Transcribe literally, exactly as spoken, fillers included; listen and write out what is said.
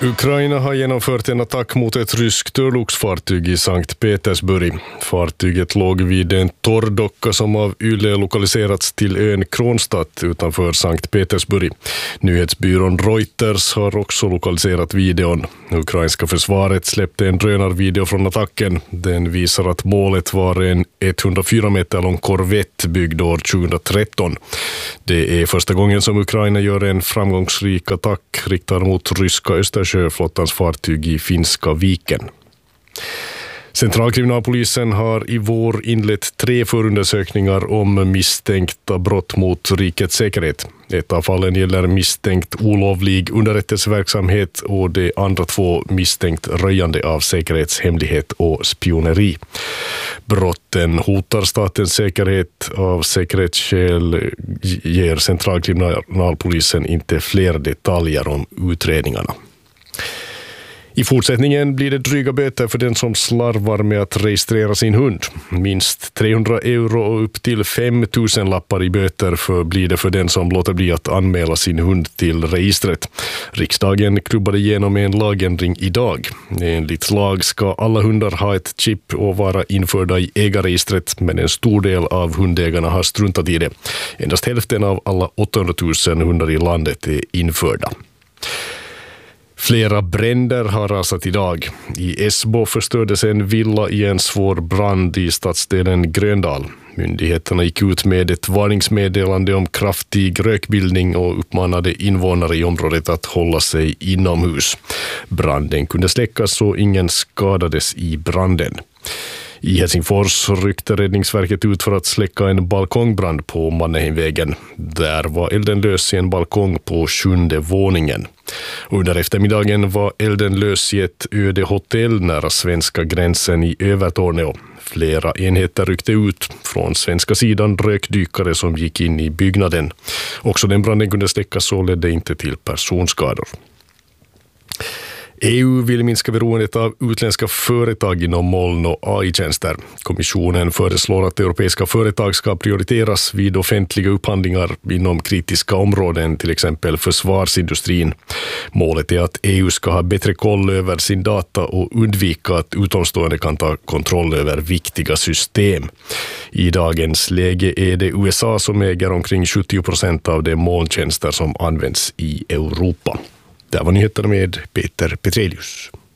Ukraina har genomfört en attack mot ett ryskt örlogsfartyg i Sankt Petersburg. Fartyget låg vid en torrdocka som av Yle lokaliserats till ön Kronstadt utanför Sankt Petersburg. Nyhetsbyrån Reuters har också lokaliserat videon. Ukrainska försvaret släppte en drönarvideo från attacken. Den visar att målet var en etthundrafyra meter lång korvett byggd år tjugohundratretton. Det är första gången som Ukraina gör en framgångsrik attack riktad mot ryska Östersjöflottans fartyg i Finska viken. Centralkriminalpolisen har i vår inlett tre förundersökningar om misstänkta brott mot rikets säkerhet. Ett av fallen gäller misstänkt olovlig underrättelseverksamhet och de andra två misstänkt röjande av säkerhetshemlighet och spioneri. Brotten hotar statens säkerhet. Av säkerhetsskäl ger Centralkriminalpolisen inte fler detaljer om utredningarna. I fortsättningen blir det dryga böter för den som slarvar med att registrera sin hund. Minst trehundra euro och upp till fem tusen lappar i böter för blir det för den som låter bli att anmäla sin hund till registret. Riksdagen klubbade igenom en lagändring idag. Enligt lag ska alla hundar ha ett chip och vara införda i ägarregistret, men en stor del av hundägarna har struntat i det. Endast hälften av alla åttahundratusen hundar i landet är införda. Flera bränder har rasat idag. I Esbo förstördes en villa i en svår brand i stadsdelen Gröndal. Myndigheterna gick ut med ett varningsmeddelande om kraftig rökbildning och uppmanade invånare i området att hålla sig inomhus. Branden kunde släckas och ingen skadades i branden. I Helsingfors ryckte räddningsverket ut för att släcka en balkongbrand på Mannerheimvägen. Där var elden lös i en balkong på sjunde våningen. Under eftermiddagen var elden lös i ett öde hotell nära svenska gränsen i Övertorneå. Flera enheter ryckte ut. Från svenska sidan rökdykare som gick in i byggnaden. Också den branden kunde släckas och ledde inte till personskador. E U vill minska beroendet av utländska företag inom moln- och A I-tjänster. Kommissionen föreslår att europeiska företag ska prioriteras vid offentliga upphandlingar inom kritiska områden, till exempel försvarsindustrin. Målet är att E U ska ha bättre koll över sin data och undvika att utomstående kan ta kontroll över viktiga system. I dagens läge är det U S A som äger omkring sjuttio procent av de molntjänster som används i Europa. Det var nyheterna med Peter Petrelius.